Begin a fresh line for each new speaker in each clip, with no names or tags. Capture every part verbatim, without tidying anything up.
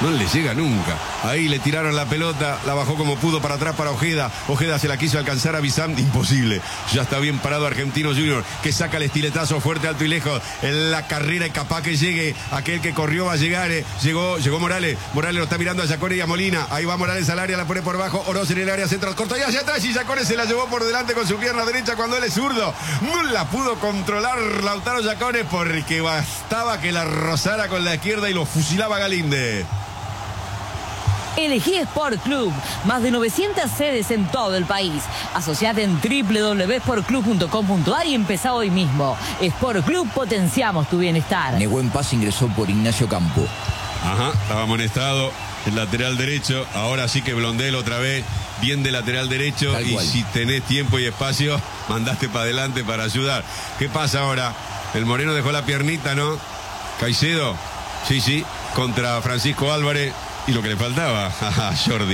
no le llega nunca. Ahí le tiraron la pelota, la bajó como pudo para atrás para Ojeda. Ojeda se la quiso alcanzar a Bizán, imposible. Ya está bien parado Argentinos Juniors, que saca el estiletazo fuerte, alto y lejos. En la carrera y capaz que llegue. Aquel que corrió va a llegar. Eh. Llegó, llegó Morales. Morales lo está mirando a Yacone y a Molina. Ahí va Morales al área, la pone por bajo. Oroz en el área central, corto y hacia atrás. Y Yacone se la llevó por delante con su pierna derecha cuando él es zurdo. No la pudo controlar Lautaro Yacone porque bastaba que la rozara con la izquierda y lo fusilaba Galíndez.
Elegí Sport Club, más de novecientas sedes en todo el país. Asociate en doble u doble u doble u punto sport club punto com punto a r y empezá hoy mismo. Sport Club, potenciamos tu bienestar.
Nehuen Paz ingresó por Ignacio Campo.
Ajá, estaba amonestado el lateral derecho. Ahora sí que Blondel otra vez, bien de lateral derecho.
Tal
y
cual.
si tenés tiempo y espacio, mandaste para adelante para ayudar. ¿Qué pasa ahora? El Moreno dejó la piernita, ¿no? Caicedo, sí, sí, contra Francisco Álvarez. Y lo que le faltaba a Jordi,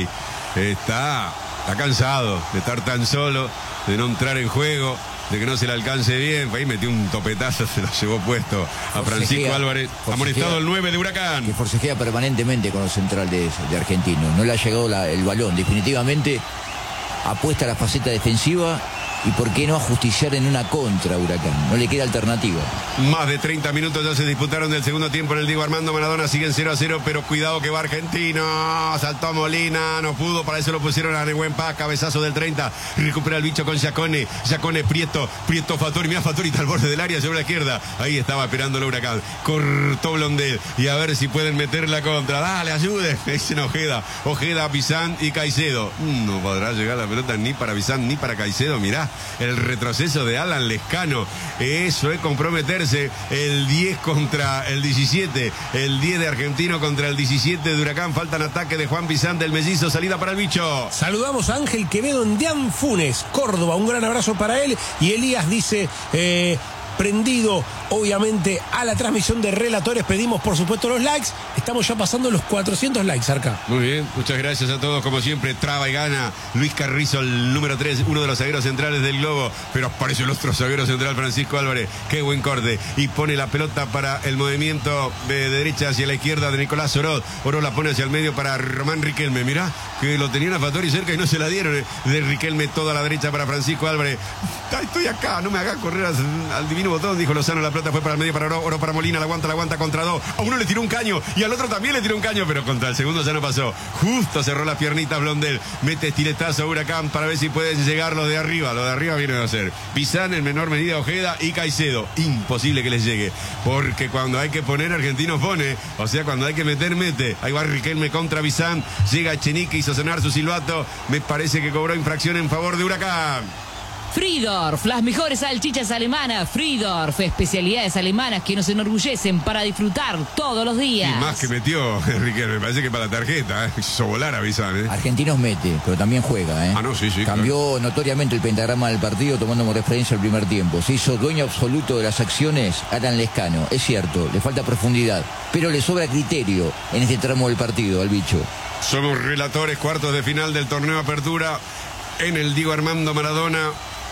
está, está cansado de estar tan solo, de no entrar en juego, de que no se le alcance bien. Ahí metió un topetazo, se lo llevó puesto a Francisco Álvarez. Amonestado el nueve de Huracán.
Que forcejea permanentemente con los centrales de Argentinos. No le ha llegado la, el balón. Definitivamente apuesta a la faceta defensiva. ¿Y por qué no ajusticiar en una contra Huracán? No le queda alternativa.
Más de treinta minutos ya se disputaron del segundo tiempo en el Diego Armando Maradona. Siguen cero a cero, pero cuidado que va Argentino. Saltó a Molina, no pudo, para eso lo pusieron a Nehuen Paz. Cabezazo del treinta, recupera el bicho con Yacone. Yacone, Prieto, Prieto, Fattori. Mira, Fattori está al borde del área, sobre la izquierda. Ahí estaba esperando el Huracán. Cortó Blondel. Y a ver si pueden meter la contra. Dale, ayude. Dicen Ojeda. Ojeda, Bizán y Caicedo. No podrá llegar la pelota ni para Bizán ni para Caicedo. Mirá el retroceso de Alan Lescano. Eso es comprometerse. El diez contra el diecisiete. El diez de Argentino contra el diecisiete de Huracán. Faltan ataque de Juan Bizán del Mellizo. Salida para el bicho.
Saludamos a Ángel Quevedo en Dian Funes, Córdoba. Un gran abrazo para él. Y Elías dice... Eh, prendido obviamente a la transmisión de Relatores, pedimos por supuesto los likes, estamos ya pasando los cuatrocientos likes, Arca.
Muy bien, muchas gracias a todos, como siempre, traba y gana Luis Carrizo, el número tres, uno de los zagueros centrales del Globo, pero aparece el otro zaguero central, Francisco Álvarez, qué buen corte, y pone la pelota para el movimiento de derecha hacia la izquierda de Nicolás Oroz. Oroz la pone hacia el medio para Román Riquelme, mirá, que lo tenían a Fattori cerca y no se la dieron, eh. de Riquelme toda la derecha para Francisco Álvarez. Estoy acá, no me hagas correr al, al divino botón, dijo Lozano. La pelota fue para el medio para Oro, Oro para Molina, la aguanta, la aguanta contra dos. A uno le tiró un caño y al otro también le tiró un caño, pero contra el segundo ya no pasó. Justo cerró las piernitas Blondel. Mete estiletazo a Huracán para ver si pueden llegar los de arriba. Los de arriba vienen a ser Bizán, en menor medida Ojeda y Caicedo. Imposible que les llegue, porque cuando hay que poner, Argentinos pone. O sea, cuando hay que meter, mete. Ahí va Riquelme contra Bizán. Llega Echenique, hizo sonar su silbato. Me parece que cobró infracción en favor de Huracán.
Friedorf, las mejores salchichas alemanas. Friedorf, especialidades alemanas que nos enorgullecen para disfrutar todos los días.
Y más que metió, Riquelme, me parece que para la tarjeta, ¿eh? Hizo volar a Bizán, ¿eh?
Argentinos mete, pero también juega, ¿eh?
Ah, no, sí, sí.
Cambió
claro.
notoriamente el pentagrama del partido tomando como referencia el primer tiempo. Se hizo dueño absoluto de las acciones Alan Lescano. Es cierto, le falta profundidad, pero le sobra criterio en este tramo del partido al bicho.
Somos Relatores, cuartos de final del torneo Apertura en el Diego Armando Maradona.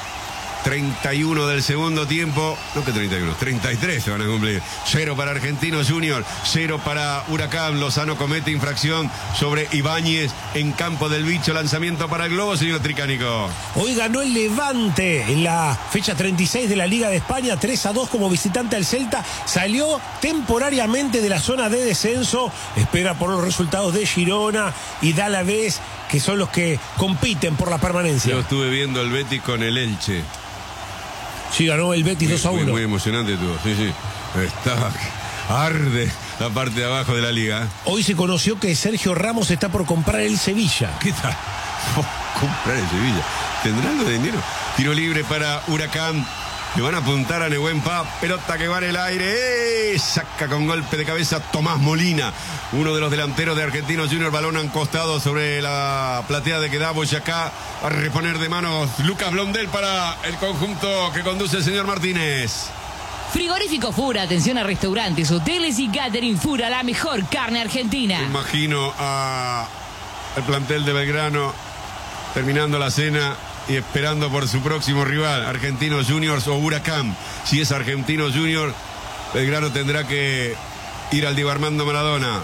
treinta y uno del segundo tiempo, no que treinta y uno, treinta y tres se van a cumplir. Cero para Argentinos Junior, cero para Huracán. Lozano comete infracción sobre Ibáñez en campo del bicho. Lanzamiento para el Globo, señor Tricánico.
Hoy ganó el Levante en la fecha treinta y seis de la Liga de España, tres a dos como visitante al Celta. Salió temporariamente de la zona de descenso, espera por los resultados de Girona y de Alavés, que son los que compiten por la permanencia.
Yo estuve viendo el Betis con el Elche.
Sí, ganó el Betis dos a uno.
Muy, muy emocionante todo, sí, sí. Está, arde la parte de abajo de la liga.
Hoy se conoció que Sergio Ramos está por comprar el Sevilla.
¿Qué tal? Oh, comprar el Sevilla. ¿Tendrá algo de dinero? Tiro libre para Huracán. Le van a apuntar a Nehuen Paz. Pelota que va en el aire. ¡Eh! Saca con golpe de cabeza Tomás Molina, uno de los delanteros de Argentinos Junior. Balón encostado sobre la platea de Quedá Boyacá. A reponer de manos Lucas Blondel para el conjunto que conduce el señor Martínez.
Frigorífico Fura, atención a restaurantes, hoteles y catering. Fura, la mejor carne argentina.
Imagino a el plantel de Belgrano terminando la cena y esperando por su próximo rival, Argentinos Juniors o Huracán. Si es Argentinos Juniors, Belgrano tendrá que ir al Diego Armando Maradona.